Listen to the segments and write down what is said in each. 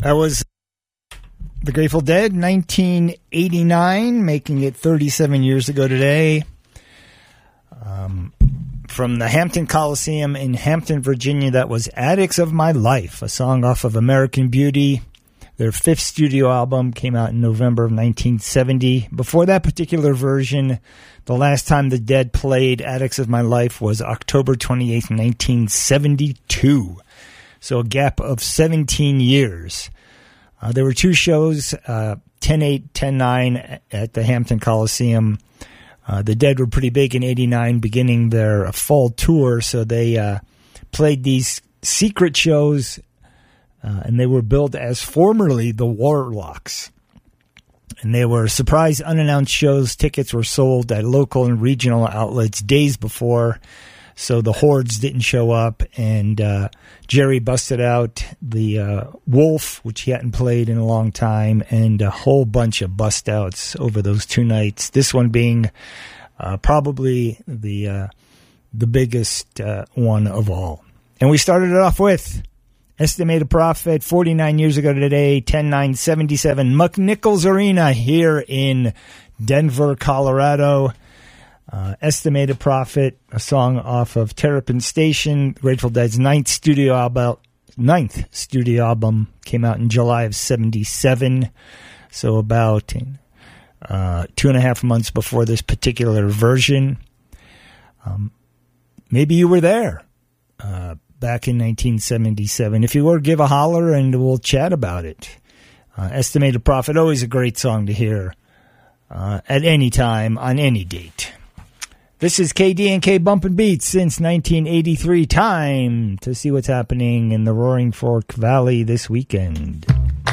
That was The Grateful Dead, 1989, making it 37 years ago today. From the Hampton Coliseum in Hampton, Virginia, that was Addicts of My Life, a song off of American Beauty. Their fifth studio album came out in November of 1970. Before that particular version, the last time the Dead played Addicts of My Life was October 28th, 1972. So a gap of 17 years. There were two shows, 10-8, 10-9 at the Hampton Coliseum. The Dead were pretty big in 89, beginning their fall tour, so they played these secret shows, and they were billed as formerly the Warlocks. And they were surprise, unannounced shows. Tickets were sold at local and regional outlets days before, so the hordes didn't show up, and Jerry busted out the Wolf, which he hadn't played in a long time, and a whole bunch of bust-outs over those two nights, this one being probably the biggest one of all. And we started it off with Estimated Prophet, 49 years ago today, 10/9/77, McNichols Arena here in Denver, Colorado. Estimated Prophet, a song off of Terrapin Station, Grateful Dead's ninth studio album, came out in July of 77, so about 2.5 months before this particular version. Maybe you were there back in 1977. If you were, give a holler and we'll chat about it. Estimated Prophet, always a great song to hear at any time, on any date. This is KDNK Bumpin' Beats since 1983. Time to see what's happening in the Roaring Fork Valley this weekend.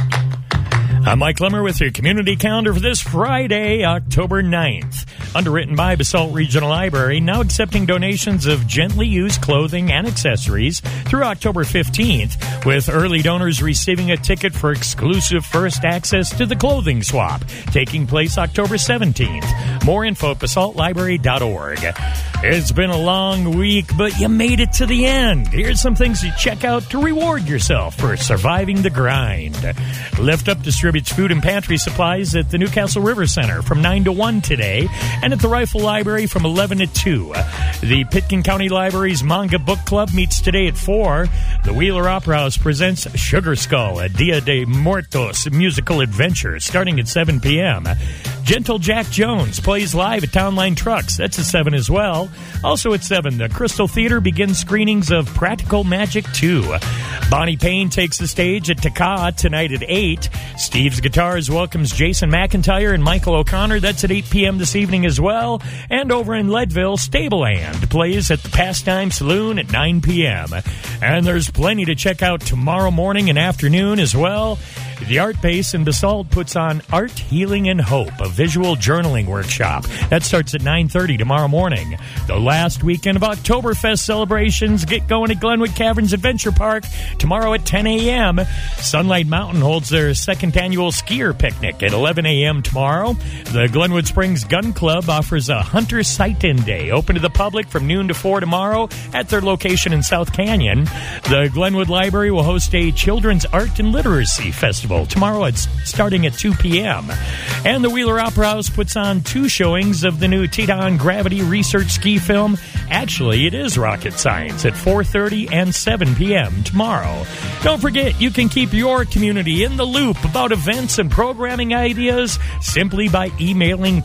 I'm Mike Lemmer with your community calendar for this Friday, October 9th. Underwritten by Basalt Regional Library, now accepting donations of gently used clothing and accessories through October 15th, with early donors receiving a ticket for exclusive first access to the clothing swap, taking place October 17th. More info at basaltlibrary.org. It's been a long week, but you made it to the end. Here's some things to check out to reward yourself for surviving the grind. Lift Up distributes food and pantry supplies at the Newcastle River Center from 9 to 1 today, and at the Rifle Library from 11 to 2. The Pitkin County Library's Manga Book Club meets today at 4. The Wheeler Opera House presents Sugar Skull, a Dia de Muertos musical adventure, starting at 7 p.m. Gentle Jack Jones plays live at Town Line Trucks. That's at 7 as well. Also at 7, the Crystal Theater begins screenings of Practical Magic 2. Bonnie Payne takes the stage at Taka tonight at 8. Steve's Guitars welcomes Jason McIntyre and Michael O'Connor. That's at 8 p.m. this evening as well. And over in Leadville, Stableland plays at the Pastime Saloon at 9 p.m. And there's plenty to check out tomorrow morning and afternoon as well. The Art Base in Basalt puts on Art, Healing, and Hope, a visual journaling workshop. That starts at 9:30 tomorrow morning. The last weekend of Oktoberfest celebrations get going at Glenwood Caverns Adventure Park tomorrow at 10 a.m. Sunlight Mountain holds their second annual skier picnic at 11 a.m. tomorrow. The Glenwood Springs Gun Club offers a Hunter Sight-In Day, open to the public from noon to 4 tomorrow at their location in South Canyon. The Glenwood Library will host a Children's Art and Literacy Festival tomorrow. It's starting at 2 p.m. And the Wheeler Opera House puts on 2 showings of the new Teton Gravity research ski film. Actually, it is Rocket Science at 4:30 and 7 p.m. tomorrow. Don't forget, you can keep your community in the loop about events and programming ideas simply by emailing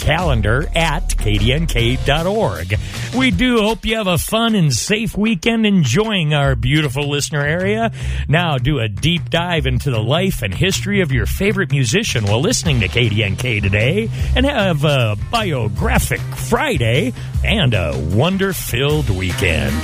calendar@kdnk.org. We do hope you have a fun and safe weekend enjoying our beautiful listener area. Now do a deep dive into the life and history of your favorite musician while listening to KDNK today, and have a Biographic Friday and a wonder-filled weekend.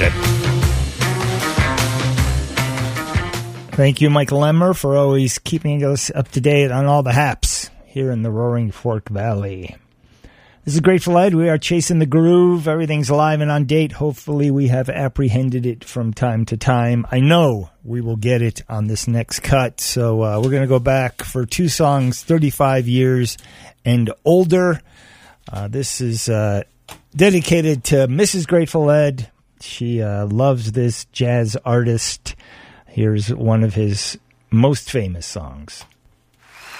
Thank you, Michael Lemmer, for always keeping us up to date on all the haps here in the Roaring Fork Valley. This is Grateful Ed. We are chasing the groove. Everything's live and on date. Hopefully we have apprehended it from time to time. I know we will get it on this next cut. So we're going to go back for 2 songs, 35 years and older. This is dedicated to Mrs. Grateful Ed. She loves this jazz artist. Here's one of his most famous songs.